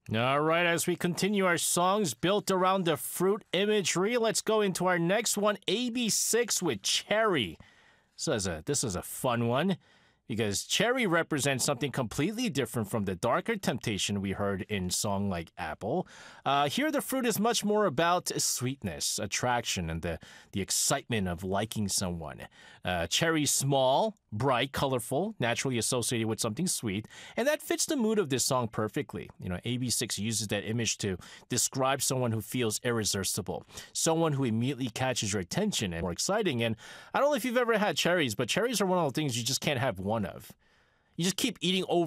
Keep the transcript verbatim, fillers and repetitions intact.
All right, as we continue our songs built around the fruit imagery, let's go into our next one, A B six with Cherry. So as a, this is a fun one because cherry represents something completely different from the darker temptation we heard in song like Apple. Uh, here, the fruit is much more about sweetness, attraction, and the, the excitement of liking someone. Uh, cherry's small, bright, colorful, naturally associated with something sweet, and that fits the mood of this song perfectly. You know, A B six uses that image to describe someone who feels irresistible, someone who immediately catches your attention and more exciting. And I don't know if you've ever had cherries, but cherries are one of the things you just can't have one of. You just keep eating over